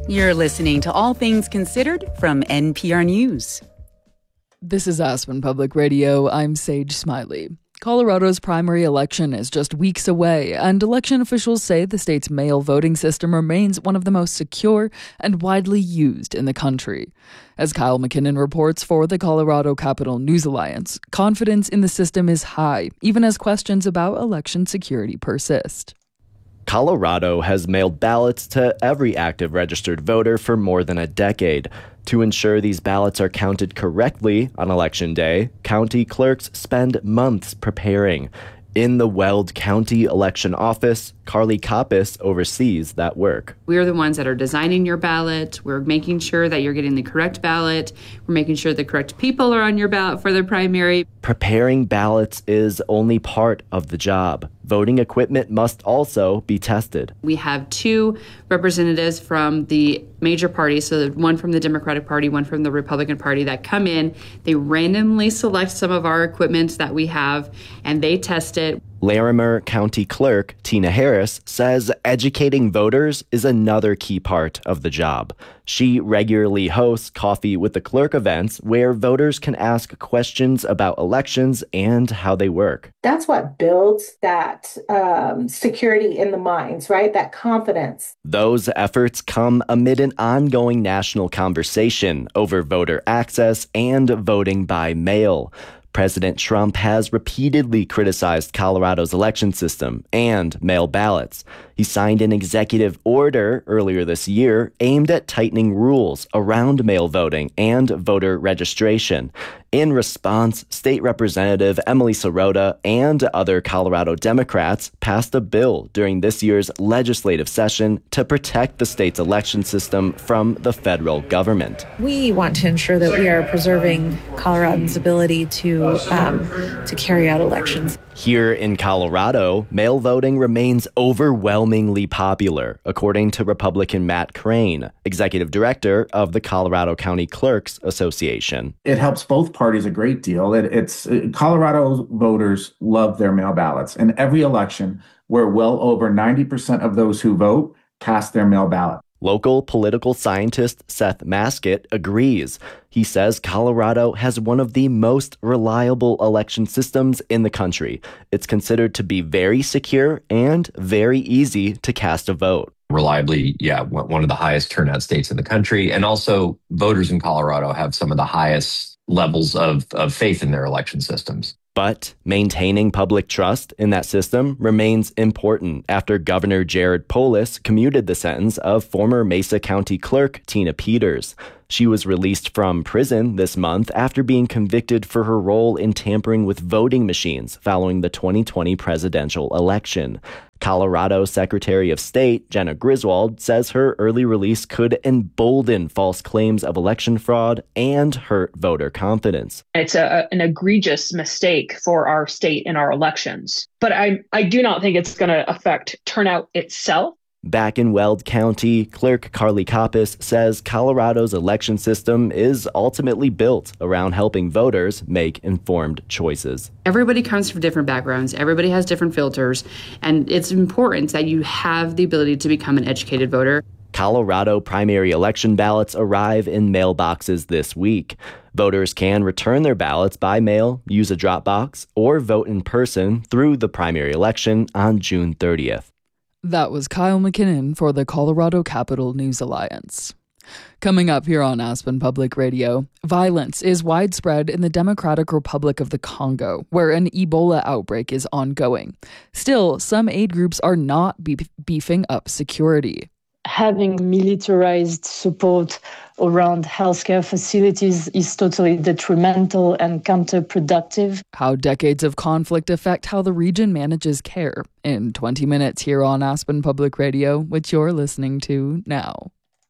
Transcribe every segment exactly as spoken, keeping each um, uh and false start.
You're listening to All Things Considered from N P R News. This is Aspen Public Radio. I'm Sage Smiley. Colorado's primary election is just weeks away, and election officials say the state's mail voting system remains one of the most secure and widely used in the country. As Kyle McKinnon reports for the Colorado Capital News Alliance, confidence in the system is high, even as questions about election security persist. Colorado has mailed ballots to every active registered voter for more than a decade. To ensure these ballots are counted correctly on Election Day, county clerks spend months preparing. In the Weld County Election Office, Carly Koppis oversees that work. We're the ones that are designing your ballot. We're making sure that you're getting the correct ballot. We're making sure the correct people are on your ballot for the primary. Preparing ballots is only part of the job. Voting equipment must also be tested. We have two representatives from the major parties, so one from the Democratic Party, one from the Republican Party, that come in. They randomly select some of our equipment that we have, and they test it. Larimer County Clerk Tina Harris says educating voters is another key part of the job. She regularly hosts Coffee with the Clerk events where voters can ask questions about elections and how they work. That's what builds that um, security in the minds, right? That confidence. Those efforts come amid an ongoing national conversation over voter access and voting by mail. President Trump has repeatedly criticized Colorado's election system and mail ballots. He signed an executive order earlier this year aimed at tightening rules around mail voting and voter registration. In response, State Representative Emily Sirota and other Colorado Democrats passed a bill during this year's legislative session to protect the state's election system from the federal government. We want to ensure that we are preserving Coloradans' ability to um, to carry out elections. Here in Colorado, mail voting remains overwhelmingly popular, according to Republican Matt Crane, executive director of the Colorado County Clerks Association. It helps both parties a great deal. It, it's Colorado voters love their mail ballots. In every election, where well over ninety percent of those who vote cast their mail ballot. Local political scientist Seth Maskett agrees. He says Colorado has one of the most reliable election systems in the country. It's considered to be very secure and very easy to cast a vote. Reliably, yeah, one of the highest turnout states in the country. And also, voters in Colorado have some of the highest levels of, of faith in their election systems. But maintaining public trust in that system remains important after Governor Jared Polis commuted the sentence of former Mesa County Clerk Tina Peters. She was released from prison this month after being convicted for her role in tampering with voting machines following the twenty twenty presidential election. Colorado Secretary of State Jenna Griswold says her early release could embolden false claims of election fraud and hurt voter confidence. It's a, an egregious mistake for our state in our elections. But I, I do not think it's going to affect turnout itself. Back in Weld County, Clerk Carly Koppis says Colorado's election system is ultimately built around helping voters make informed choices. Everybody comes from different backgrounds. Everybody has different filters. And it's important that you have the ability to become an educated voter. Colorado primary election ballots arrive in mailboxes this week. Voters can return their ballots by mail, use a drop box, or vote in person through the primary election on June thirtieth. That was Kyle McKinnon for the Colorado Capital News Alliance. Coming up here on Aspen Public Radio, violence is widespread in the Democratic Republic of the Congo, where an Ebola outbreak is ongoing. Still, some aid groups are not be- beefing up security. Having militarized support around healthcare facilities is totally detrimental and counterproductive. How decades of conflict affect how the region manages care. In twenty minutes here on Aspen Public Radio, which you're listening to now.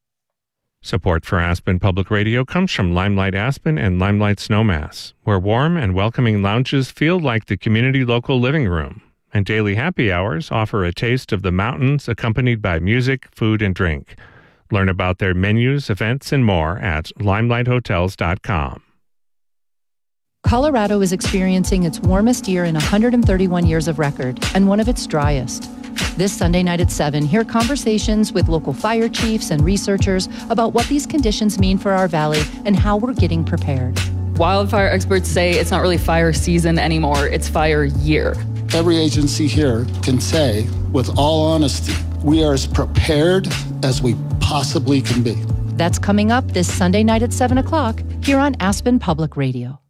Support for Aspen Public Radio comes from Limelight Aspen and Limelight Snowmass, where warm and welcoming lounges feel like the community local living room. And daily happy hours offer a taste of the mountains accompanied by music, food, and drink. Learn about their menus, events, and more at limelight hotels dot com. Colorado is experiencing its warmest year in one hundred thirty-one years of record and one of its driest. This Sunday night at seven, hear conversations with local fire chiefs and researchers about what these conditions mean for our valley and how we're getting prepared. Wildfire experts say it's not really fire season anymore, it's fire year. Every agency here can say, with all honesty, we are as prepared as we possibly can be. That's coming up this Sunday night at seven o'clock here on Aspen Public Radio.